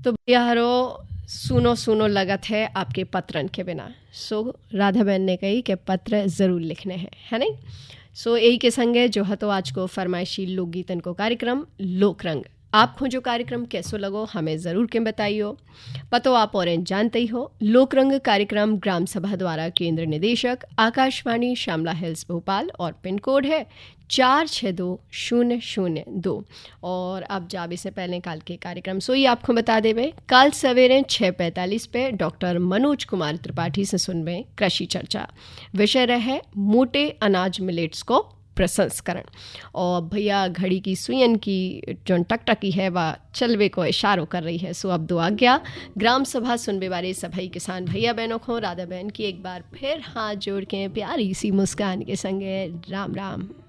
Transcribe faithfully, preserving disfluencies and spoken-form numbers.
तो बिहारो सुनो सुनो लगत है आपके पत्रन के बिना। सो राधा बहन ने कही कि पत्र ज़रूर लिखने हैं, है नहीं। सो यही के संगे जो है तो आज को फरमाइशी लोकगीतन को कार्यक्रम लोकरंग। आपको जो कार्यक्रम कैसो लगो हमें ज़रूर के बताइयो। पतो आप और जानते ही हो, लोकरंग कार्यक्रम ग्राम सभा द्वारा केंद्र निदेशक आकाशवाणी श्यामला हिल्स भोपाल और पिन कोड है चार छः दो शून्य शून्य दो। और अब जावे से पहले काल के कार्यक्रम सोई आपको बता देवे। काल सवेरे छः पैंतालीस पे डॉक्टर मनोज कुमार त्रिपाठी से सुनबे कृषि चर्चा। विषय रहे मोटे अनाज मिलेट्स को प्रसंस्करण। और भैया घड़ी की सुयन की जो टकटकी है वह चलवे को इशारों कर रही है। सो अब दो आज्ञा ग्राम सभा सुनबे वाले सभी किसान भैया बहनों को राधा बहन की एक बार फिर हाथ जोड़ के प्यारी सी मुस्कान के संगे राम राम।